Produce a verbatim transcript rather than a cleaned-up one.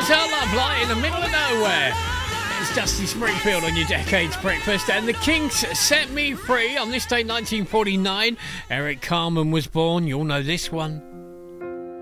What's Our Love Like in the middle of nowhere? It's Dusty Springfield on your Decades Breakfast, and the Kinks Set Me Free on this day nineteen forty-nine. Eric Carmen was born. You'll know this one.